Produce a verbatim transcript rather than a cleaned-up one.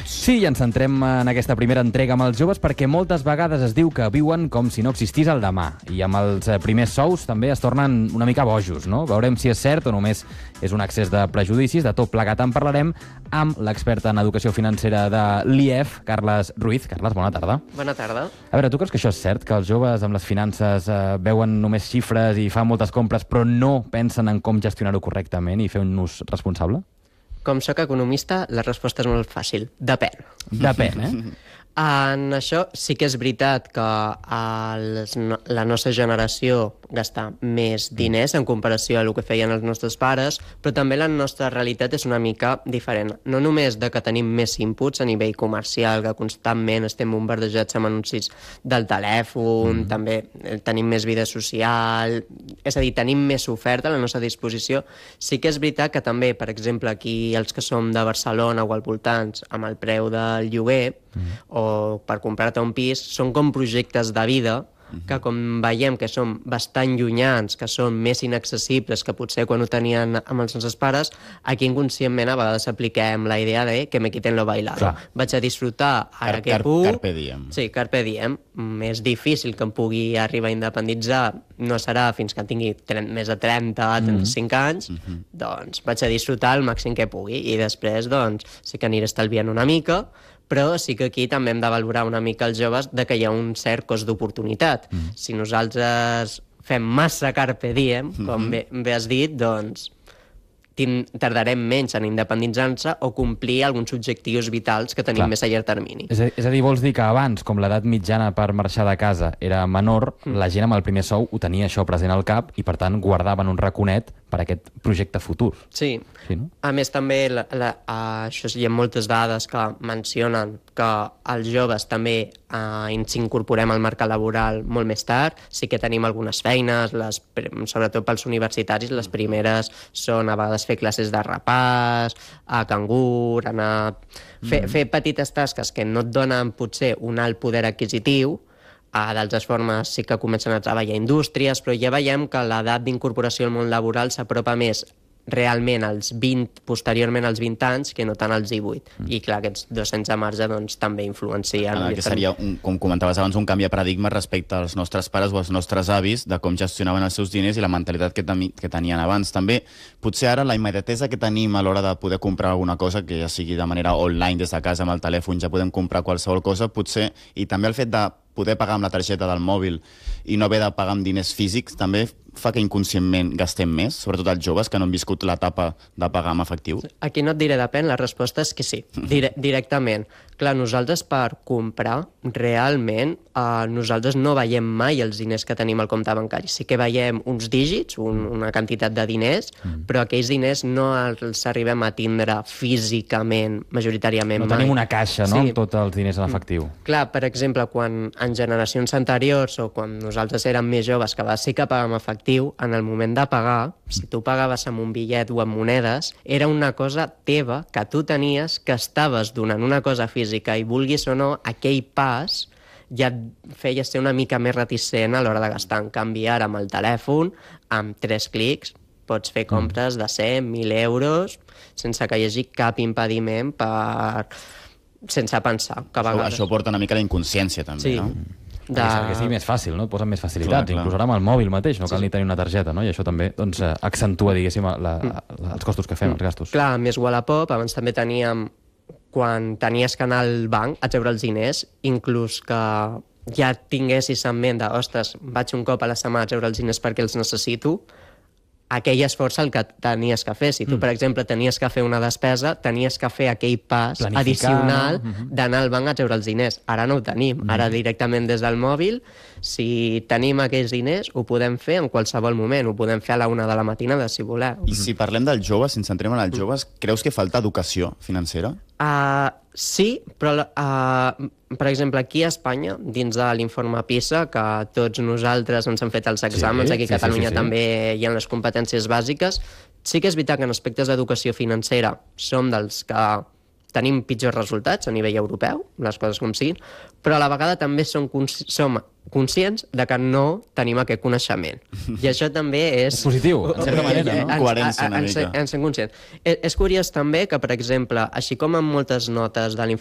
continguts. Sí, i ens centrem en aquesta primera entrega amb els joves perquè moltes vegades es diu que viuen com si no existís el demà. I amb els primers sous també es tornen una mica bojos, no? Veurem si és cert o només és un excés de prejudicis. De tot plegat en parlarem amb l'experta en educació financera de l'I E F, Carles Ruiz. Carles, bona tarda. Bona tarda. A veure, tu creus que això és cert? Que els joves amb les finances eh, veuen només xifres i fan moltes compres però no pensen en com gestionar-ho correctament i fer un ús responsable? Com sóc economista, la resposta és molt fàcil. Depèn. Depèn, eh? En això sí que és veritat que els, la nostra generació gasta més diners en comparació a el que feien els nostres pares, però també la nostra realitat és una mica diferent. No només de que tenim més inputs a nivell comercial, que constantment estem bombardejats amb anuncis del telèfon, mm. també tenim més vida social, és a dir, tenim més oferta a la nostra disposició. Sí que és veritat que també, per exemple, aquí els que som de Barcelona o al voltants, amb el preu del lloguer, mm. o per comprar-te un pis, són com projectes de vida que com veiem que són bastant llunyans, que són més inaccessibles que potser quan ho tenien amb els nostres pares, aquí inconscientment a vegades apliquem la idea de que me quiten lo bailado. Clar. Vaig a disfrutar ara Car que puc. Carpe diem. Sí, carpe diem. És difícil que em pugui arribar a independitzar, no serà fins que tingui més de trenta, trenta-cinc anys, mm -hmm. doncs vaig a disfrutar el màxim que pugui i després doncs sí que aniré estalviant una mica, però sí que aquí també hem de valorar una mica els joves de que hi ha un cert cost d'oportunitat. Mm. Si nosaltres fem massa carpe diem, com bé, bé has dit, doncs tardarem menys en independitzar-se o complir alguns objectius vitals que tenim Clar. més a llarg termini. És a, és a dir, vols dir que abans, com l'edat mitjana per marxar de casa era menor, mm. la gent amb el primer sou ho tenia això present al cap i, per tant, guardaven un raconet per a aquest projecte futur. Sí. sí no? A més, també, la, la, uh, això hi ha moltes dades que mencionen que els joves també uh, ens incorporem al mercat laboral molt més tard. Sí que tenim algunes feines, les, sobretot pels universitaris, les primeres són a vegades fer classes de repàs, a cangur, anar... Fer, mm. fer petites tasques que no et donen potser un alt poder adquisitiu. Uh, d'altres formes sí que comencen a treballar a indústries, però ja veiem que l'edat d'incorporació al món laboral s'apropa més realment als vint, posteriorment als vint anys, que no tant als divuit. Mm. I clar, aquests dos anys de marge doncs, també influencien. Ah, que seria, un, com comentaves abans, un canvi de paradigma respecte als nostres pares o als nostres avis, de com gestionaven els seus diners i la mentalitat que, ten que tenien abans. També, potser ara, la immediatesa que tenim a l'hora de poder comprar alguna cosa, que ja sigui de manera online, des de casa, amb el telèfon, ja podem comprar qualsevol cosa, potser, i també el fet de poder pagar amb la targeta del mòbil i no haver de pagar amb diners físics, també fa que inconscientment gastem més, sobretot els joves que no han viscut l'etapa de pagar amb efectiu? Aquí no et diré depèn, la resposta és que sí, dire directament. Clar, nosaltres per comprar, realment, eh, nosaltres no veiem mai els diners que tenim al compte bancari. Sí que veiem uns dígits, un, una quantitat de diners, mm. però aquells diners no els arribem a tindre físicament, majoritàriament no mai. tenim una caixa, no?, sí. amb tots els diners en efectiu. Mm. Clar, per exemple, quan en generacions anteriors o quan nosaltres érem més joves, que va sí que pagàvem efectiu, en el moment de pagar, si tu pagaves amb un bitllet o amb monedes, era una cosa teva que tu tenies, que estaves donant una cosa física i vulguis o no, aquell pas ja et feia ser una mica més reticent a l'hora de gastar. En canvi, ara amb el telèfon, amb tres clics, pots fer compres de cent, mil euros, sense que hi hagi cap impediment per... sense pensar. Que això, això porta una mica la inconsciència, també, sí. no? De... Que sigui més fàcil, no? Et posen més facilitats, clar, clar. Inclús ara amb el mòbil mateix, no cal sí. ni tenir una targeta, no? I això també doncs, accentua, diguéssim, la, la, els costos que fem, mm. els gastos. Clar, més Wallapop, abans també teníem, quan tenies que anar al banc a treure els diners, inclús que ja tinguessis en ment de, ostres, vaig un cop a la setmana a treure els diners perquè els necessito, aquell esforç el que tenies que fer. Si tu, mm. per exemple, tenies que fer una despesa, tenies que fer aquell pas planificar, addicional no? mm-hmm. d'anar al banc a treure els diners. Ara no ho tenim. Mm. Ara directament des del mòbil, si tenim aquells diners, ho podem fer en qualsevol moment. Ho podem fer a la una de la matinada, si voleu. I si parlem dels joves, si ens centrem en els joves, creus que falta educació financera? Uh, sí, però uh, per exemple aquí a Espanya, dins de l'informe PISA, que tots nosaltres ens hem fet els exàmens, sí, aquí a sí, Catalunya sí, sí, sí. també hi ha les competències bàsiques, sí que és veritat que en aspectes d'educació financera som dels que tenim pitjors resultats a nivell europeu, les coses com siguin, però a la vegada també som, consci som conscients de que no tenim aquest coneixement. I això també és... És positiu, en certa manera, no? Coherència una mica. mica. Ens en conscients. És, és curiós també que, per exemple, així com en moltes notes de